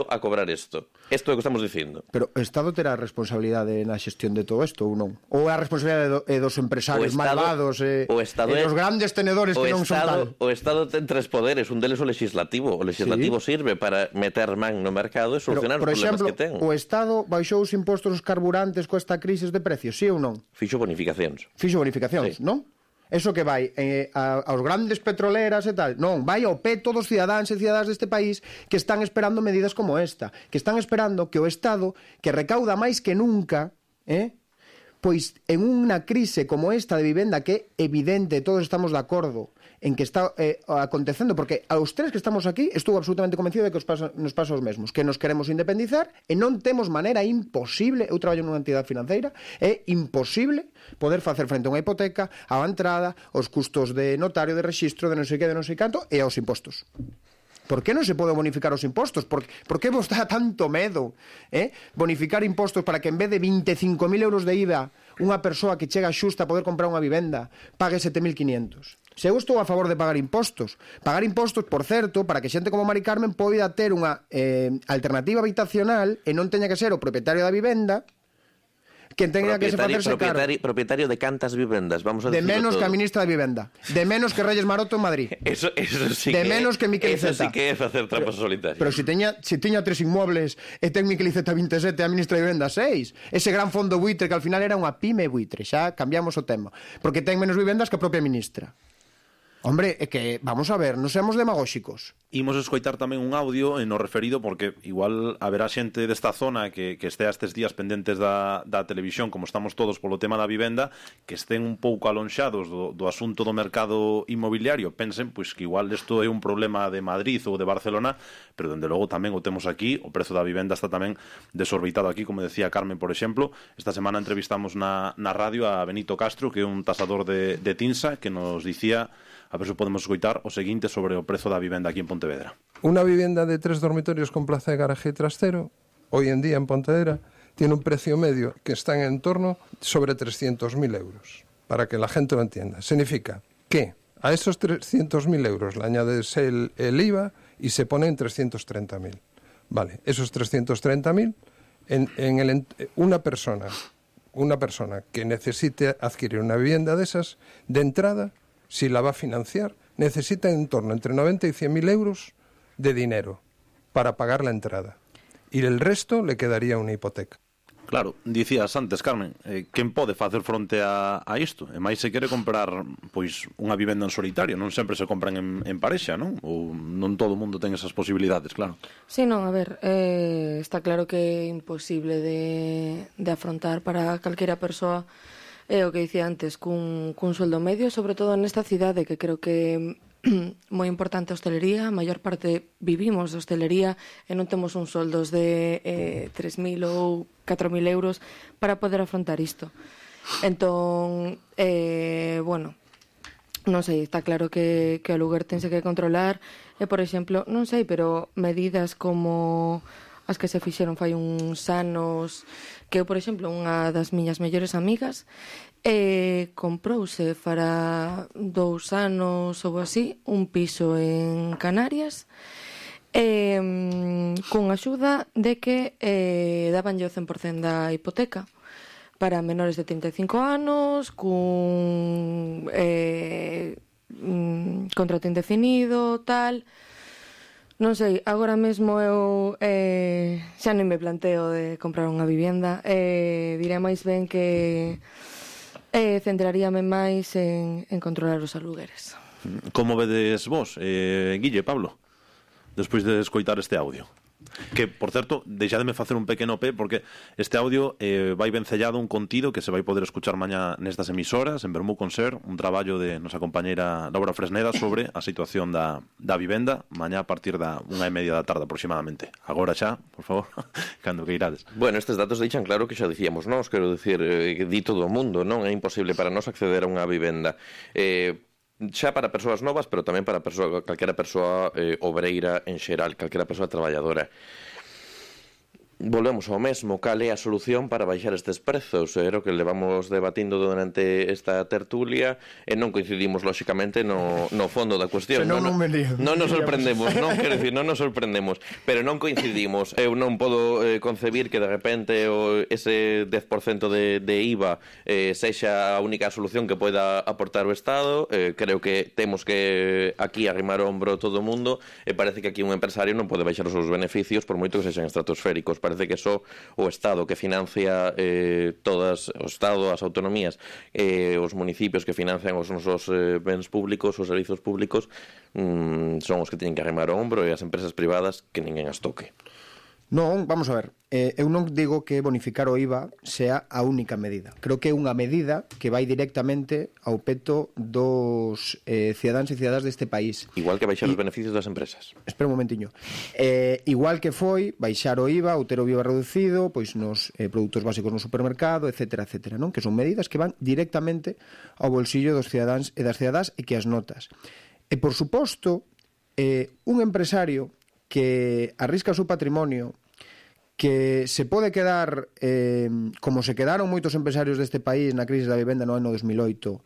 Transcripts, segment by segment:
a cobrar isto. Isto é o que estamos dicindo. Pero o Estado terá responsabilidade na xestión de todo isto ou non? Ou é a responsabilidade dos empresarios malvados e dos grandes tenedores que non son tal? O Estado ten tres poderes, un deles o legislativo. O legislativo sirve para meter man no mercado e solucionar os problemas que ten. O Estado baixou os impostos aos carburantes con esta crise de precios, sí ou non? Fixo bonificacións, sí. Non? Eso que vai aos grandes petroleras e tal, non, vai ao peto dos cidadáns e cidadas deste país que están esperando medidas como esta, que están esperando que o Estado, que recauda máis que nunca, pois en unha crise como esta de vivenda que é evidente, todos estamos de acordo en que está acontecendo, porque aos tres que estamos aquí estou absolutamente convencido de que nos pasa os mesmos, que nos queremos independizar e non temos maneira, imposible, eu traballo nunha entidade financeira, é imposible poder facer frente a unha hipoteca, á entrada, aos custos de notario, de registro, de non sei que, de non sei canto, e aos impostos. Por que non se pode bonificar os impostos? Por que vos dá tanto medo bonificar impostos para que en vez de 25.000 euros de IVA unha persoa que chega xusta a poder comprar unha vivenda pague 7.500? Se eu estou a favor de pagar impostos, por certo, para que xente como Mari Carmen poida ter unha alternativa habitacional e non teña que ser o propietario da vivenda quen teña que se facerse cargo. Propietario de cantas vivendas, vamos a de menos todo. Que a ministra da Vivenda, de menos que Reyes Maroto en Madrid, eso sí de menos que Miquel Iceta. Eso sí que é facer trampas solitarias. Pero si tiña 3 inmuebles e ten Miquel Iceta 27 e a ministra da Vivenda 6, ese gran fondo buitre que al final era unha pyme buitre, xa cambiamos o tema, porque ten menos vivendas que a propia ministra. Hombre, é que, vamos a ver, non seamos demagóxicos. Imos escoitar tamén un audio no referido, porque igual haberá xente desta zona que estea estes días pendentes da televisión, como estamos todos polo tema da vivenda, que estén un pouco alonxados do asunto do mercado inmobiliario. Pensen, pois, que igual isto é un problema de Madrid ou de Barcelona, pero dende logo tamén o temos aquí, o prezo da vivenda está tamén desorbitado aquí, como decía Carmen, por exemplo. Esta semana entrevistamos na radio a Benito Castro, que é un tasador de Tinsa, que nos dicía, a ver se podemos escoitar o seguinte sobre o prezo da vivenda aquí en Pontevedra. Una vivienda de 3 dormitorios con plaza de garaje y trastero, hoy en día en Pontevedra, tiene un precio medio que está en torno sobre 300.000 euros. Para que la gente lo entienda. Significa que a esos 300.000 euros le añades el IVA y se pone en 330.000. Vale, esos 330.000 una persona que necesite adquirir una vivienda de esas, de entrada, si la va a financiar, necesita en torno entre 90 y 100.000 euros de dinero para pagar la entrada. Y el resto le quedaría una hipoteca. Claro, dicías antes, Carmen, quen pode facer fronte a isto? E máis se quere comprar pois unha vivenda en solitario, non sempre se compran en parexa, non? Ou non todo o mundo ten esas posibilidades, claro. Sí, non, a ver, está claro que é imposible de afrontar para calquera persoa. É o que dicía antes, cun sueldo medio, sobre todo nesta cidade, que creo que é moi importante a hostelería, a maior parte vivimos de hostelería e non temos uns soldos de 3.000 ou 4.000 euros para poder afrontar isto. Entón, bueno, non sei, está claro que o lugar tense que controlar e, por exemplo, non sei, pero medidas como as que se fixeron fai uns anos, que eu, por exemplo, unha das miñas mellores amigas comprouse para 2 anos ou así un piso en Canarias con axuda de que dabanlle o 100% da hipoteca para menores de 35 anos cun contrato indefinido, tal. Non sei, agora mesmo eu xa non me planteo de comprar unha vivenda, diré máis ben que centraríame máis en controlar os alugueres. Como vedes vos, Guille, Pablo, despois de escoitar este audio? Que, por certo, deixademe facer un pequeno pé, porque este audio vai vencellado un contido que se vai poder escuchar mañá nestas emisoras, en Bermú con Ser, un traballo de nosa compañeira Laura Fresneda sobre a situación da vivenda, mañá a partir da 1:30 da tarde aproximadamente. Agora xa, por favor, cando que irades. Bueno, estes datos deixan claro que xa dicíamos nós, quero dicir, di todo o mundo, non? É imposible para nós acceder a unha vivenda. Xa para persoas novas, pero tamén para calquera persoa obreira en xeral, calquera persoa traballadora. Volvemos ao mesmo, cal é a solución para baixar estes prezos? Era o que levamos debatindo durante esta tertulia e non coincidimos, lóxicamente, no fondo da cuestión. Non nos sorprendemos, non? Quero dicir, non nos sorprendemos, pero non coincidimos. Eu non podo concebir que de repente ese 10% de IVA sexa a única solución que poida aportar o Estado. Creo que temos que aquí arrimar o ombro todo o mundo e parece que aquí un empresario non pode baixar os seus beneficios por moito que sexan estratosféricos. Parece que só o Estado que financia o Estado, as autonomías, os municipios que financian os nosos bens públicos, os servizos públicos, son os que teñen que arrimar o ombro, e as empresas privadas que ninguén as toque. Non, vamos a ver, eu non digo que bonificar o IVA sea a única medida. Creo que é unha medida que vai directamente ao peto dos cidadáns e cidadas deste país. Igual que baixar os beneficios das empresas. Espera un momentiño. Igual que foi baixar o IVA ou ter o IVA reducido pois nos produtos básicos no supermercado, etcétera, etcétera, non? Que son medidas que van directamente ao bolsillo dos cidadáns e das cidadás e que as notas. E, por suposto, un empresario que arrisca o seu patrimonio, que se pode quedar como se quedaron moitos empresarios deste país na crise da vivenda no ano 2008,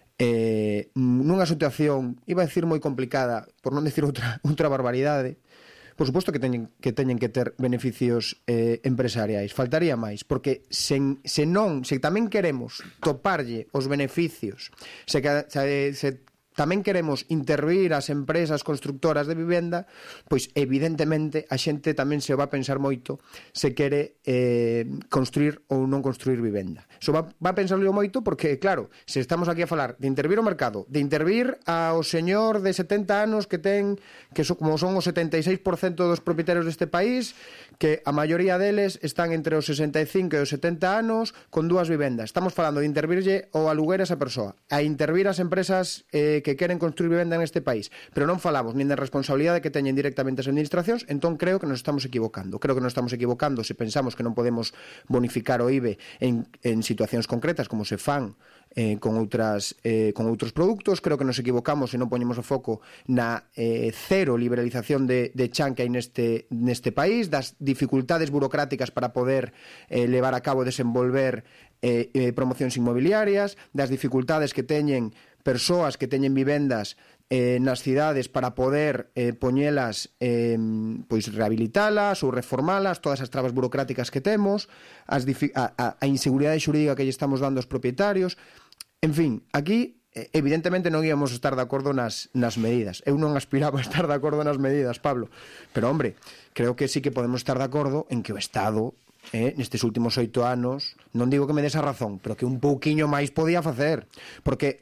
nunha situación, iba a decir moi complicada, por non decir outra barbaridade. Por suposto que teñen que ter beneficios empresariais, faltaría máis, porque se tamén queremos toparlle os beneficios, se tamén queremos intervir as empresas constructoras de vivenda, pois evidentemente a xente tamén se va a pensar moito se quere construir ou non construir vivenda. So va a pensarlo moito porque, claro, se estamos aquí a falar de intervir o mercado, de intervir ao señor de 70 anos que como son o 76% dos propietarios deste país, que a maioría deles están entre os 65 e os 70 anos con dúas vivendas. Estamos falando de intervirlle o aluguer a esa persoa, a intervir as empresas que queren construir vivenda neste país, pero non falamos nin da responsabilidade que teñen directamente as administracións. Entón creo que nos estamos equivocando. Creo que nos estamos equivocando se pensamos que non podemos bonificar o IVE en situacións concretas como se fan con outros produtos. Creo que nos equivocamos se non poñemos o foco na cero liberalización de chan que hai neste país, das dificultades burocráticas para poder levar a cabo e desenvolver promocións inmobiliarias, das dificultades que teñen persoas que teñen vivendas nas cidades para poder poñelas, pois rehabilitalas ou reformalas, todas as trabas burocráticas que temos, a inseguridade xurídica que lle estamos dando aos propietarios. En fin, aquí evidentemente non íamos estar de acordo nas medidas. Eu non aspiraba a estar de acordo nas medidas, Pablo, pero hombre, creo que sí que podemos estar de acordo en que o Estado nestes últimos 8 anos, non digo que me des a razón, pero que un pouquiño máis podía facer, porque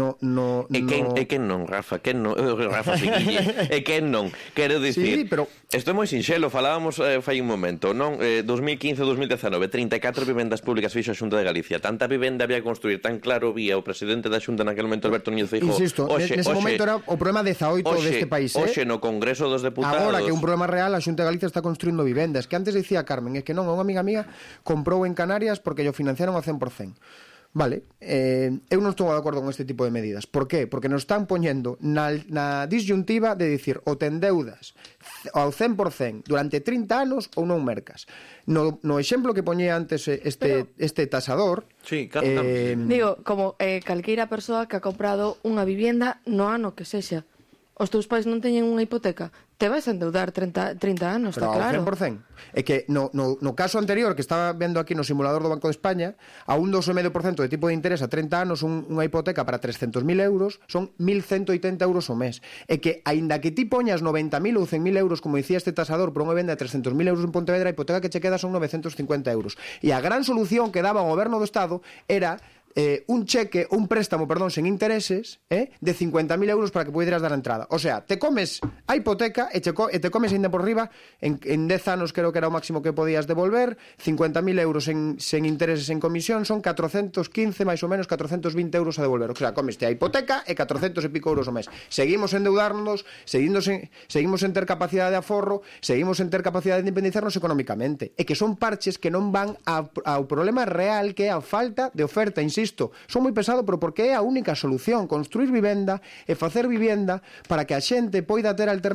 quen non, Rafa, quen non, Rafa Siquille, quen non, quero dicir, sí, pero isto é moi sinxelo, falábamos fai un momento, non? 2015-2019, 34 vivendas públicas fixo a Xunta de Galicia, tanta vivenda había que construir, tan claro vía o presidente da Xunta naquele momento, Alberto Núñez Feijóo. Insisto, nese momento era o problema 18 deste país, Hoxe no Congreso dos Deputados. Agora que é un problema real, a Xunta de Galicia está construindo vivendas, que antes dicía Carmen, é que non, unha amiga mía comprou en Canarias porque lle financiaron ao 100%. Vale, eu non estou de acordo con este tipo de medidas. Por qué? Porque nos están poñendo na disyuntiva de dicir o ten deudas ao 100% durante 30 anos ou non mercas. No exemplo que poñía antes este tasador, sí, claro, digo, como calqueira persoa que ha comprado unha vivienda no ano que sexa, os teus pais non teñen unha hipoteca, te vais a endeudar 30 anos, está claro. Pero ao 100%. É que no caso anterior que estaba vendo aquí no simulador do Banco de España, a un 2,5% de tipo de interés a 30 anos unha hipoteca para 300.000 euros son 1.180 euros ao mes. É que, aínda que ti poñas 90.000 ou 100.000 euros, como dicía este tasador, por unha venda de 300.000 euros en Pontevedra, a hipoteca que che queda son 950 euros. E a gran solución que daba o goberno do Estado era un cheque, un préstamo, perdón, sen intereses, de 50.000 euros para que pudieras dar a entrada. O sea, te comes a hipoteca e te comes ainda por riba, en 10 anos creo que era o máximo que podías devolver, 50.000 euros sen intereses en comisión, son 415, máis ou menos 420 euros a devolver. O sea, comeste a hipoteca e 400 e pico euros ao mes. Seguimos endeudarnos, seguimos en ter capacidade de aforro, seguimos en ter capacidade de independizarnos económicamente. E que son parches que non van ao problema real, que é a falta de oferta, insisto. Son moi pesado, pero porque é a única solución, construir vivenda e facer vivenda para que a xente poida ter alternativas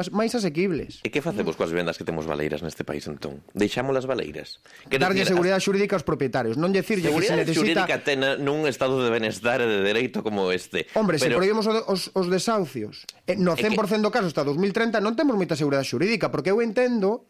vivendas máis asequibles. E que facemos coas vivendas que temos baleiras neste país, entón? Deixámolas baleiras? Darlle seguridade xurídica aos propietarios, non dicirlle que se Seguridade necesita... xurídica ten nun estado de benestar e de dereito como este. Hombre, se Pero- prohibimos os desahucios, no 100% do caso hasta 2030 non temos moita seguridade xurídica, porque eu entendo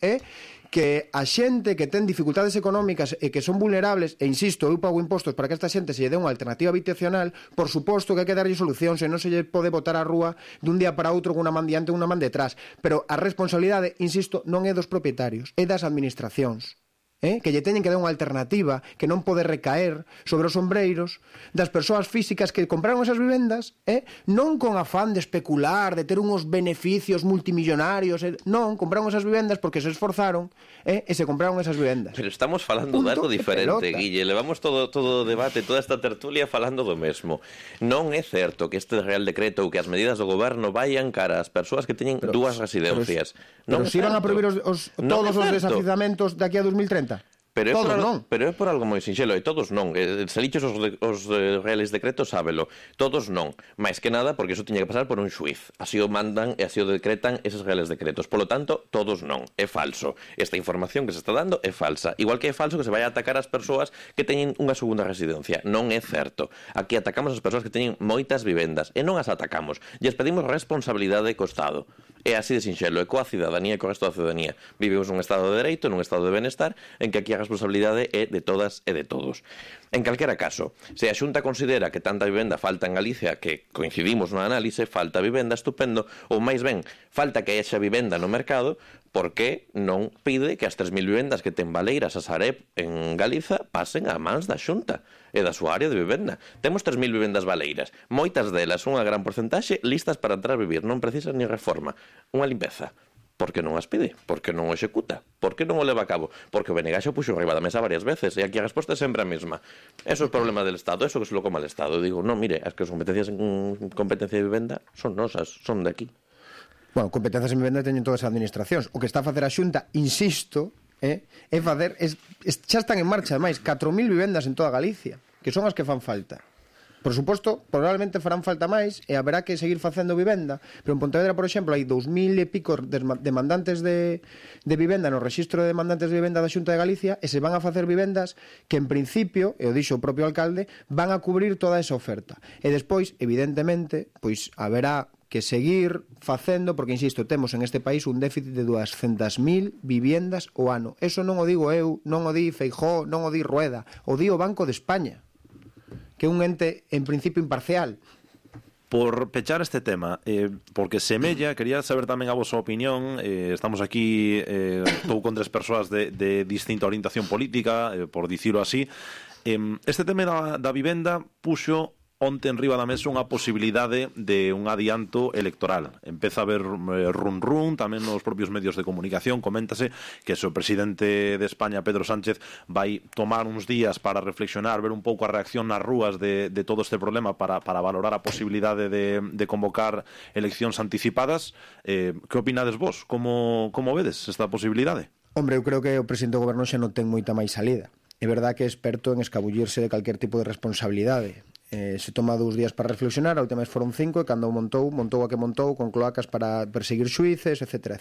que a xente que ten dificultades económicas e que son vulnerables, e insisto, eu pago impostos para que esta xente se lle dé unha alternativa habitacional, por suposto que hai que darlle solucións e non se lle pode botar á rúa dun día para outro con unha man diante e unha man detrás, pero a responsabilidade, insisto, non é dos propietarios, é das administracións. Que lle teñen que dar unha alternativa que non pode recaer sobre os ombreiros das persoas físicas que compraron esas vivendas, non con afán de especular, de ter uns beneficios multimillonarios, non, compraron esas vivendas porque se esforzaron e se compraron esas vivendas. Pero estamos falando de algo diferente, Guille. Levamos todo o debate, toda esta tertulia falando do mesmo. Non é certo que este Real Decreto ou que as medidas do goberno vayan cara ás persoas que teñen dúas residencias. Pero se iban a prohibir todos os desafiuzamentos daqui a 2030? Pero é Todos por algo moi sinxelo, e todos non. Se lichos os reales decretos, sábelo. Todos non. Mais que nada, porque iso tiña que pasar por un xuiz. Así o mandan e así o decretan eses reales decretos. Polo tanto, todos non. É falso. Esta información que se está dando é falsa. Igual que é falso que se vai a atacar as persoas que teñen unha segunda residencia. Non é certo. Aquí atacamos as persoas que teñen moitas vivendas. E non as atacamos. Lles pedimos responsabilidade co Estado. É así de sinxelo, e coa cidadanía e co resto da cidadanía. Vivimos nun estado de dereito, nun estado de benestar, en que aquí a responsabilidade é de todas e de todos. En calquera caso, se a Xunta considera que tanta vivenda falta en Galicia, que coincidimos no análise, falta vivenda, estupendo, ou máis ben, falta que haxa vivenda no mercado, por que non pide que as 3.000 vivendas que ten Baleiras a Sareb en Galiza pasen a mans da Xunta e da súa área de vivenda? Temos 3.000 vivendas baleiras, moitas delas, unha gran porcentaxe, listas para entrar a vivir, non precisan ni reforma, unha limpeza. Por que non as pide? Por que non o executa? Por que non o leva a cabo? Porque o BNG xa o puxo arriba da mesa varias veces e aquí a resposta é sempre a mesma. Eso é o problema del Estado, eso que se lo coma el Estado. Eu digo, non, mire, as que as competencias en competencia de vivenda son nosas, son de aquí. Bueno, competencias en vivenda teñen todas as administracións. O que está a facer a Xunta, insisto, é facer... xa están en marcha, ademais, 4.000 vivendas en toda Galicia, que son as que fan falta. Por suposto, probablemente farán falta máis e haberá que seguir facendo vivenda, pero en Pontevedra, por exemplo, hai 2.000 e pico demandantes de vivenda no rexistro de demandantes de vivenda da Xunta de Galicia e se van a facer vivendas que, en principio, e o dixo o propio alcalde, van a cubrir toda esa oferta. E despois, evidentemente, pois haberá que seguir facendo, porque, insisto, temos en este país un déficit de 200.000 viviendas ao ano. Eso non o digo eu, non o di Feijóo, non o di Rueda, o di o Banco de España, que é un ente, en principio, imparcial. Por pechar este tema, porque semella, quería saber tamén a vosa opinión, estamos aquí, estou con tres persoas de distinta orientación política, por dicilo así, este tema da vivenda puxo onte en riba da mesa unha posibilidade de un adianto electoral. Empeza a haber run tamén nos propios medios de comunicación. Coméntase que se o presidente de España, Pedro Sánchez, vai tomar uns días para reflexionar, ver un pouco a reacción nas rúas de todo este problema para valorar a posibilidade de convocar eleccións anticipadas. Que opinades vos? Como vedes esta posibilidade? Hombre, eu creo que o presidente do goberno xa non ten moita máis salida. É verdad que é experto en escabullirse de calquer tipo de responsabilidade. Se toma 2 días para reflexionar, a última vez foron 5 e cando montou a que montou con cloacas para perseguir xuíces, etc.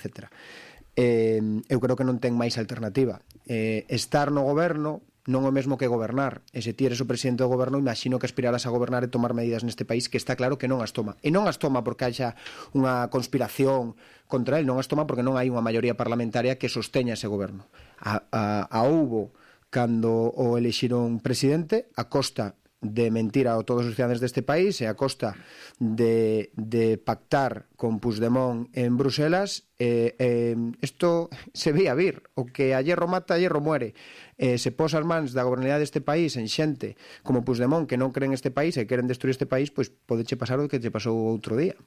Eu creo que non ten máis alternativa. Estar no goberno non é o mesmo que gobernar. E se ti eres o presidente do goberno, imagino que aspirarás a gobernar e tomar medidas neste país, que está claro que non as toma. E non as toma porque haxa unha conspiración contra él, non as toma porque non hai unha maioría parlamentaria que sosteña ese goberno. A houbo cando o elixiron presidente a costa de mentir a todos os cidadáns deste país e a costa de pactar con Puigdemont en Bruselas. Isto se veía vir. O que a hierro mata, a hierro muere. Se posa as mans da gobernabilidade deste país en xente como Puigdemont que non creen este país e queren destruir este país, pois podeche pasar o que te pasou outro día.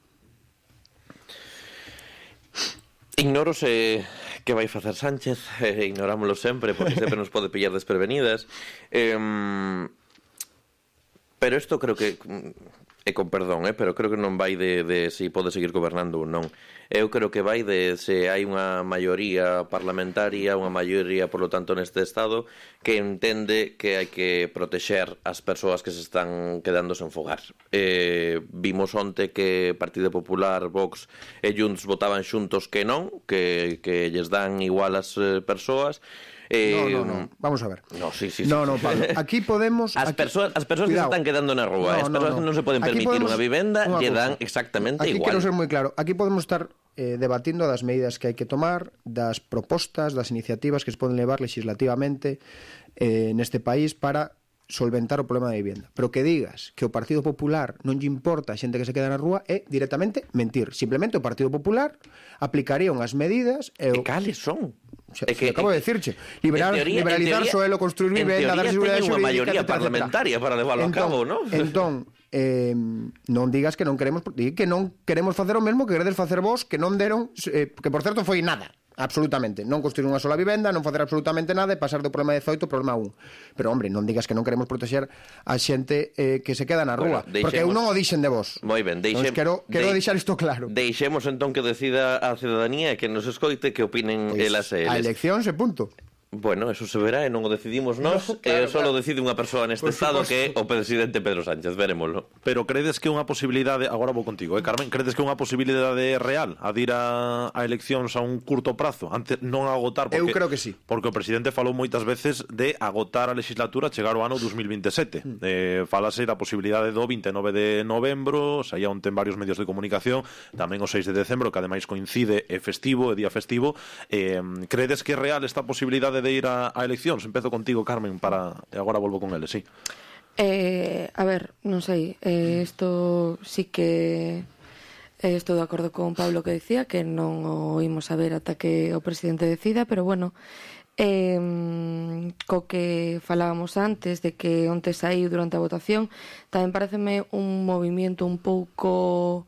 Ignoro se que vai facer Sánchez, ignorámoslo sempre, porque sempre nos pode pillar desprevenidas. Pero isto creo que E con perdón, pero creo que non vai de se pode seguir gobernando ou non. Eu creo que vai de se hai unha maioría parlamentaria, unha maioría, por lo tanto, neste Estado, que entende que hai que protexer as persoas que se están quedando sen fogar. Vimos onte que Partido Popular, Vox e Junts votaban xuntos que non, que lles dan igual as persoas. No, vamos a ver. Sí. No, Pablo, aquí podemos... As persoas que se están quedando na rúa, as persoas que non se poden permitir unha vivenda, lle dan exactamente aquí igual. Aquí quero ser moi claro, aquí podemos estar debatindo das medidas que hai que tomar, das propostas, das iniciativas que se poden levar legislativamente neste país para solventar o problema da vivienda. Pero que digas que o Partido Popular non lle importa a xente que se queda na rúa é directamente mentir. Simplemente o Partido Popular aplicaría unhas medidas... E cales son? Acabo de decirche. Liberalizar suelo, construir vivenda, dar seguridade xurídica, unha maioría parlamentaria para levarlo a cabo, non? Entón, non digas que non queremos facer o mesmo que queredes facer vos, que non deron, que por certo foi nada. Absolutamente, non construir unha sola vivenda, non facer absolutamente nada e pasar do problema 18 ao problema 1. Pero, hombre, non digas que non queremos protexer a xente que se queda na rúa, porque eu non o dixen de vos. Moi ben, quero deixar isto claro. Deixemos entón que decida a ciudadanía e que nos escoite que opinen elas e eles. A eleccións e punto. Bueno, eso se verá e non o decidimos nós, só decide unha persoa neste estado que é o presidente Pedro Sánchez, verémoslo. Pero credes que unha posibilidade, agora vou contigo, Carmen, credes que unha posibilidade real a dir a eleccións a un curto prazo, antes non agotar, porque eu creo que sí. Porque o presidente falou moitas veces de agotar a legislatura, chegar ao ano 2027. Falase da posibilidade do 29 de novembro, saía onte en varios medios de comunicación, tamén o 6 de decembro, que ademais coincide é festivo, é día festivo. Credes que é real esta posibilidade de ir a eleccións? Empezo contigo, Carmen, e agora volvo con ele, sí. A ver, non sei, isto sí que estou de acordo con Pablo que decía que non o imos a ver ata que o presidente decida, pero bueno, co que falábamos antes de que onte saiu durante a votación, tamén pareceme un movimento un pouco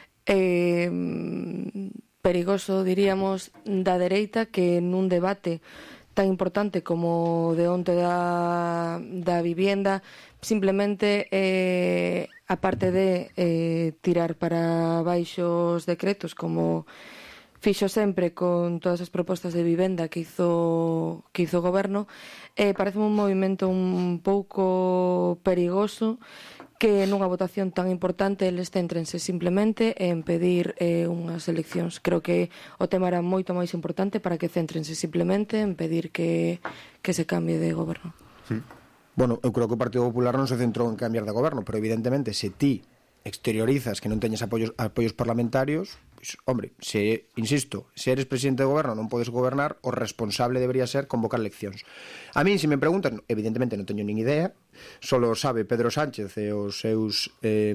perigoso, diríamos, da dereita, que nun debate tan importante como de onte da vivienda, simplemente aparte de tirar para baixo os decretos, como fixo sempre con todas as propostas de vivenda que hizo o goberno, parece un movimento un pouco perigoso que nunha votación tan importante eles céntrense simplemente en pedir unhas eleccións. Creo que o tema era moito máis importante para que céntrense simplemente en pedir que se cambie de goberno. Bueno, eu creo que o Partido Popular non se centrou en cambiar de goberno, pero evidentemente se ti exteriorizas que non teñes apoios parlamentarios, pois, hombre, insisto, se eres presidente de goberno non podes gobernar, o responsable debería ser convocar eleccións. A mí, se me preguntan, evidentemente non teño nin idea, solo sabe Pedro Sánchez e os seus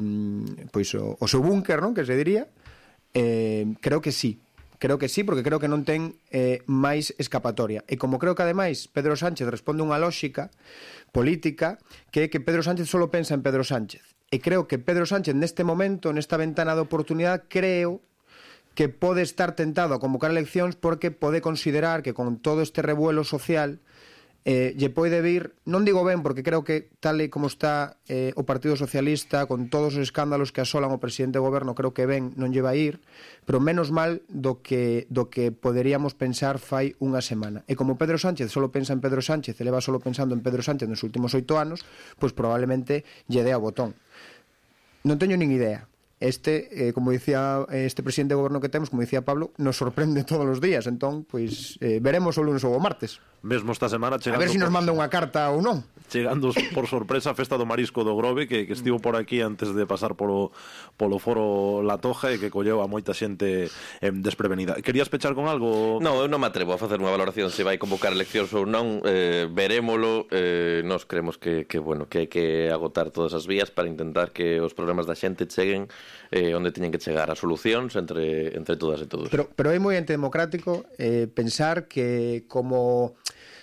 o seu búnker, non, que se diría. Creo que sí, porque creo que non ten máis escapatoria. E como creo que ademais Pedro Sánchez responde unha lógica política que é que Pedro Sánchez solo pensa en Pedro Sánchez. E creo que Pedro Sánchez neste momento, nesta ventana de oportunidade, creo que pode estar tentado a convocar eleccións porque pode considerar que con todo este revuelo social lle pode vir, non digo ben, porque creo que tal e como está o Partido Socialista, con todos os escándalos que asolan o presidente do goberno, creo que ben non lle vai ir, pero menos mal do que poderíamos pensar fai unha semana. E como Pedro Sánchez solo pensa en Pedro Sánchez e leva solo pensando en Pedro Sánchez nos últimos 8 anos, pois probablemente lle dé ao botón. Non teño nin idea. Como dicía este presidente de goberno que temos, como dicía Pablo, nos sorprende todos os días. Entón, pois, veremos o lunes ou o martes. Mesmo esta semana chegando... A ver se nos manda unha carta ou non. Chegando por sorpresa a festa do marisco do Grove, que estivo por aquí antes de pasar polo foro La Toja e que colleu a moita xente desprevenida. Querías pechar con algo? Non, eu non me atrevo a facer unha valoración se vai convocar eleccións ou non. Verémolo. Nós creemos que hai que agotar todas as vías para intentar que os problemas da xente cheguen onde teñen que chegar as solucións entre todas e todos. Pero é moi antidemocrático pensar que como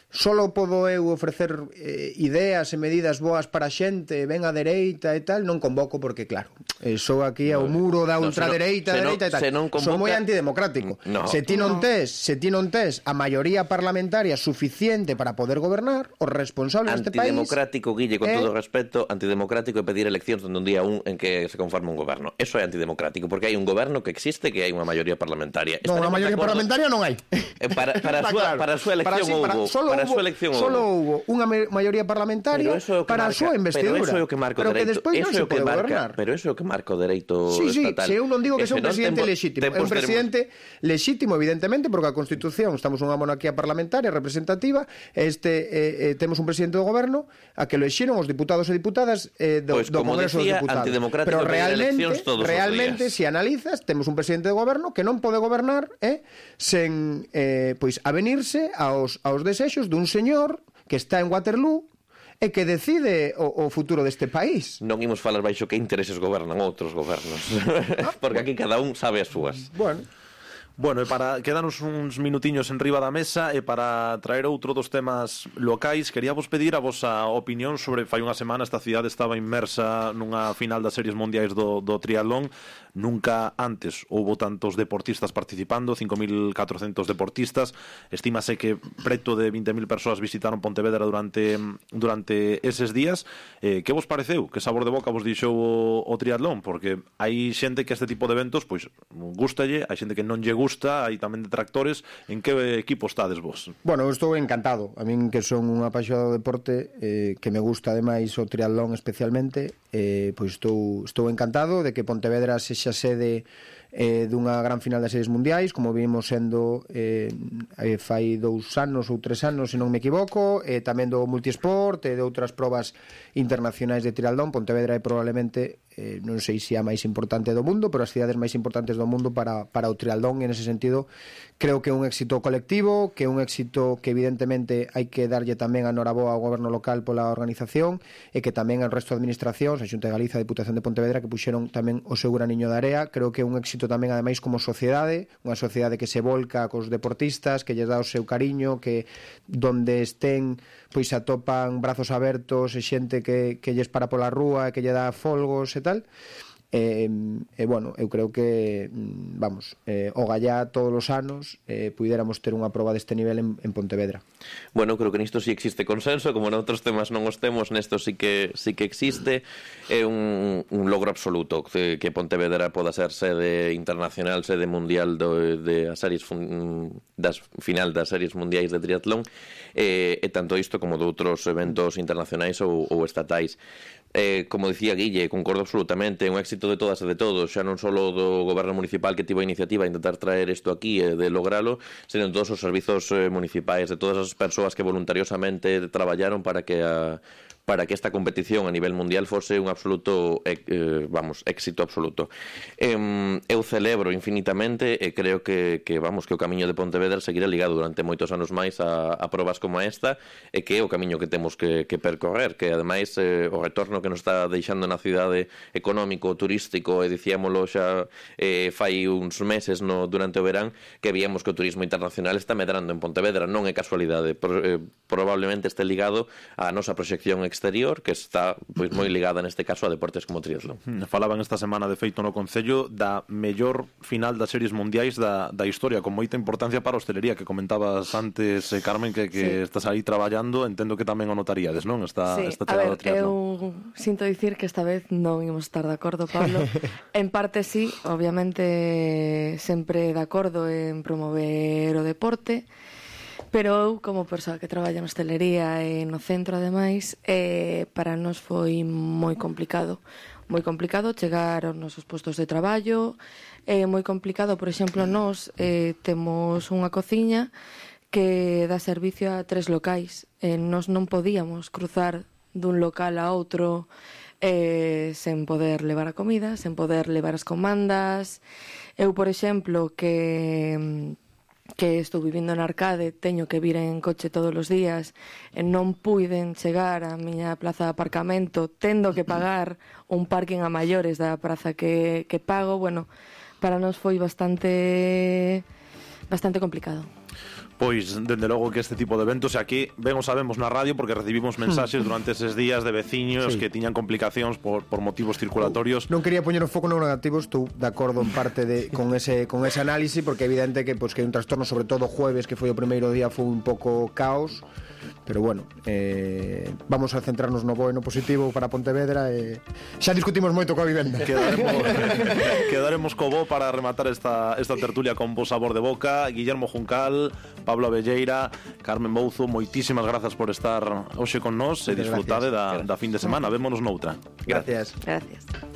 solo podo eu ofrecer ideas e medidas boas para a xente, ven a dereita e tal, non convoco porque, claro, sou aquí ao muro da ultradereita e tal. Sou moi antidemocrático. Se ti non tes a maioría parlamentaria suficiente para poder gobernar, os responsables deste país... Antidemocrático, Guille, con todo respeto, antidemocrático é pedir eleccións donde un día en que se conforme un goberno. Eso é antidemocrático, porque hai un goberno que existe, que hai unha maioría parlamentaria. Non, a maioría parlamentaria non hai. Para a súa elección houbo. Solo houbo unha maioría parlamentaria para a súa investidura. Pero eso é o que marca o dereito. Pero eso é o que marca o dereito estatal. Se eu non digo que sea un presidente lexítimo. É un presidente lexítimo, evidentemente, porque a Constitución, estamos nunha monarquía parlamentaria representativa, temos un presidente do goberno a que lo exiron os diputados e diputadas do Congreso dos Diputados. Pero realmente, se analizas, temos un presidente de goberno que non pode gobernar sen avenirse aos desexos dun señor que está en Waterloo e que decide o futuro deste país. Non imos falar baixo que intereses gobernan outros gobernos. Porque aquí cada un sabe as súas. Bueno, e para quedarnos uns minutiños en riba da mesa e para traer outro dos temas locais, quería vos pedir a vosa opinión sobre, fai unha semana esta cidade estaba inmersa nunha final das series mundiais do triatlón. Nunca antes houbo tantos deportistas participando, 5.400 deportistas. Estímase que preto de 20.000 persoas visitaron Pontevedra durante eses días. Que vos pareceu? Que sabor de boca vos dixou o triatlón? Porque hai xente que este tipo de eventos pois gústalle, hai xente que non lle gusta, hai tamén detractores. En que equipo estades vos? Bueno, eu estou encantado. A min que son un apaixonado do deporte, que me gusta ademais o triatlón especialmente, pois estou encantado de que Pontevedra sexa sede dunha gran final das series mundiais, como vimos sendo fai 2 anos ou 3 anos, se non me equivoco, tamén do multisport e de outras probas internacionais de triatlón. Pontevedra é probablemente, non sei se a máis importante do mundo, pero as cidades máis importantes do mundo para o triatlón, e nese sentido creo que é un éxito colectivo, que é un éxito que evidentemente hai que darlle tamén a noraboa ao goberno local pola organización, e que tamén ao resto de administracións, a Xunta de Galiza, a Diputación de Pontevedra, que puxeron tamén o seu graniño de area. Creo que é un éxito tamén ademais como sociedade, unha sociedade que se volca cos deportistas, que lles dá o seu cariño, que donde estén pois atopan brazos abertos e xente que lles para pola rúa e que lle dá folgos e tal. Bueno, eu creo que o gallá todos os anos puidéramos ter unha proba deste nivel en Pontevedra. Bueno, creo que nisto sí existe consenso, como noutros temas non os temos, nesto sí que existe. É un logro absoluto que Pontevedra poda ser sede internacional, sede mundial de as series final das series mundiais de triatlón, e tanto isto como de outros eventos internacionais ou estatais. Como dicía Guille, concordo absolutamente, é un éxito de todas e de todos, xa non só do goberno municipal que tivo a iniciativa a intentar traer isto aquí e de logralo, senón todos os servizos municipais, de todas as persoas que voluntariosamente traballaron para que esta competición a nivel mundial fose un absoluto éxito absoluto. Eu celebro infinitamente e creo que o camiño de Pontevedra seguirá ligado durante moitos anos máis a probas como esta, e que é o camiño que temos que percorrer, que ademais o retorno que nos está deixando na cidade económico, turístico, e dicíamolo xa fai uns meses durante o verán, que víamos que o turismo internacional está medrando en Pontevedra. Non é casualidade, probablemente este ligado á nosa proxección exterior, que está pois moi ligada neste caso a deportes como triatlón. Falaban esta semana de feito no Concello da mellor final das series mundiais da historia, con moita importancia para a hostelería, que comentabas antes, Carmen, que sí, estás aí traballando. Entendo que tamén o notaríades, non? Esta chegada do triatlón. Eu sinto dicir que esta vez non imos estar de acordo, Pablo. En parte sí, obviamente sempre de acordo en promover o deporte, pero eu, como persoa que traballa na hostelería e no centro, ademais, para nós foi moi complicado chegar aos nosos postos de traballo. É moi complicado, por exemplo, nós temos unha cociña que dá servicio a 3 locais, nós non podíamos cruzar dun local a outro sen poder levar a comida, sen poder levar as comandas. Eu, por exemplo, que estou vivindo en Arcade, teño que vir en coche todos os días e non puiden chegar á miña plaza de aparcamento, tendo que pagar un parking a maiores da praza que pago. Bueno, para nós foi bastante complicado. Pois, dende logo que este tipo de eventos, e aquí ben o sabemos na radio porque recibimos mensaxes durante eses días de veciños que tiñan complicacións por motivos circulatorios. Non quería poñer o foco no negativo, estou de acordo en parte con ese análise, porque é evidente que hai un trastorno, sobre todo o jueves, que foi o primeiro día, foi un pouco caos. Pero bueno, vamos a centrarnos no bo e no positivo para Pontevedra. Xa discutimos moito coa vivenda. Quedaremos co bo para rematar esta tertulia con bo sabor de boca. Guillermo Juncal, Pablo Abelleira, Carmen Bouzo, moitísimas grazas por estar hoxe con nós e disfrutade da fin de semana. Vémonos noutra. Gracias. Gracias.